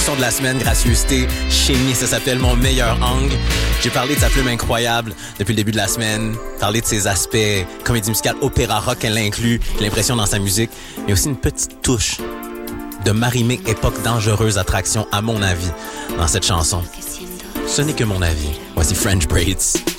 chanson de la semaine, gracieuseté, chénie, ça s'appelle Mon meilleur angle. J'ai parlé de sa plume incroyable depuis le début de la semaine, parlé de ses aspects comédie musicale, opéra rock qu'elle inclut, l'impression dans sa musique, mais aussi une petite touche de Marimé, époque dangereuse attraction, à mon avis, dans cette chanson. Ce n'est que mon avis. Voici French Braids.